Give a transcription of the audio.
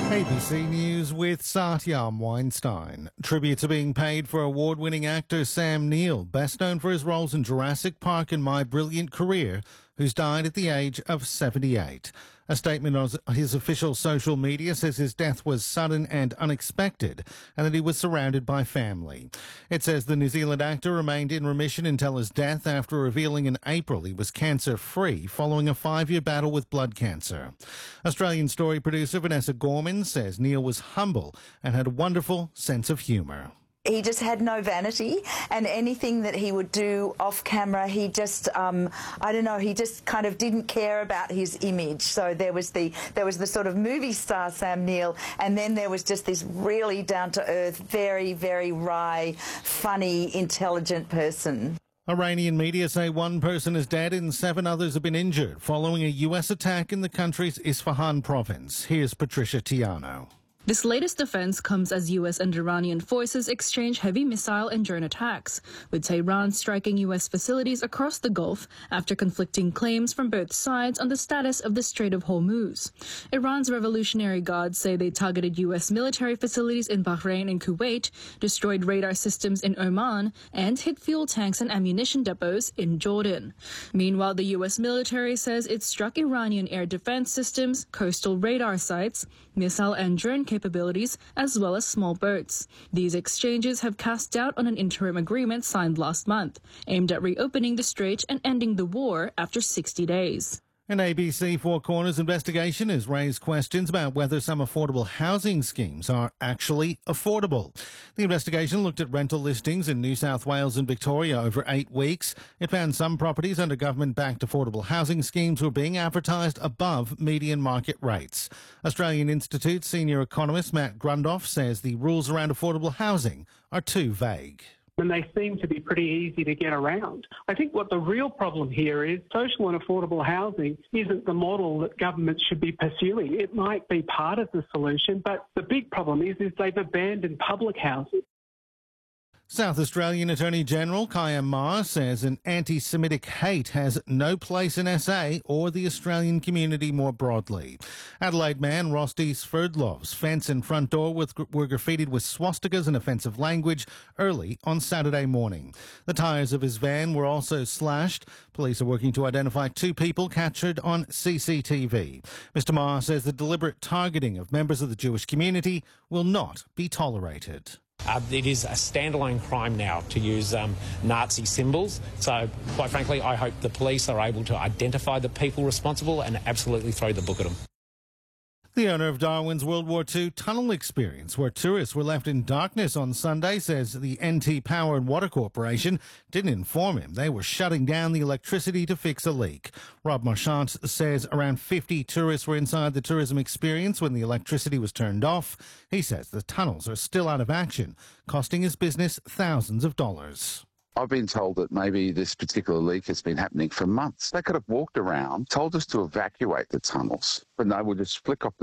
ABC News with Satyam Weinstein. Tributes are being paid for award-winning actor Sam Neill, best known for his roles in Jurassic Park and My Brilliant Career, who's died at the age of 78. A statement on his official social media says his death was sudden and unexpected and that he was surrounded by family. It says the New Zealand actor remained in remission until his death after revealing in April he was cancer-free following a 5-year battle with blood cancer. Australian story producer Vanessa Gorman says Neill was humble and had a wonderful sense of humour. He just had no vanity, and anything that he would do off camera, he just, he just kind of didn't care about his image. So there was the sort of movie star Sam Neill, and then there was just this really down-to-earth, very, very wry, funny, intelligent person. Iranian media say one person is dead and 7 others have been injured following a US attack in the country's Isfahan province. Here's Patricia Tiano. This latest offense comes as U.S. and Iranian forces exchange heavy missile and drone attacks, with Tehran striking U.S. facilities across the Gulf after conflicting claims from both sides on the status of the Strait of Hormuz. Iran's Revolutionary Guards say they targeted U.S. military facilities in Bahrain and Kuwait, destroyed radar systems in Oman, and hit fuel tanks and ammunition depots in Jordan. Meanwhile, the U.S. military says it struck Iranian air defense systems, coastal radar sites, missile and drone capabilities, as well as small boats. These exchanges have cast doubt on an interim agreement signed last month, aimed at reopening the strait and ending the war after 60 days. An ABC Four Corners investigation has raised questions about whether some affordable housing schemes are actually affordable. The investigation looked at rental listings in New South Wales and Victoria over 8 weeks. It found some properties under government-backed affordable housing schemes were being advertised above median market rates. Australian Institute senior economist Matt Grundoff says the rules around affordable housing are too vague. And they seem to be pretty easy to get around. I think what the real problem here is social and affordable housing isn't the model that government should be pursuing. It might be part of the solution, but the big problem is they've abandoned public housing. South Australian Attorney-General Kaya Ma says an anti-Semitic hate has no place in SA or the Australian community more broadly. Adelaide man Rosti Sverdlov's fence and front door were graffitied with swastikas and offensive language early on Saturday morning. The tyres of his van were also slashed. Police are working to identify 2 people captured on CCTV. Mr. Ma says the deliberate targeting of members of the Jewish community will not be tolerated. It is a standalone crime now to use Nazi symbols. So, quite frankly, I hope the police are able to identify the people responsible and absolutely throw the book at them. The owner of Darwin's World War II tunnel experience, where tourists were left in darkness on Sunday, says the NT Power and Water Corporation didn't inform him they were shutting down the electricity to fix a leak. Rob Marchant says around 50 tourists were inside the tourism experience when the electricity was turned off. He says the tunnels are still out of action, costing his business thousands of dollars. I've been told that maybe this particular leak has been happening for months. They could have walked around, told us to evacuate the tunnels, but they would just flick off the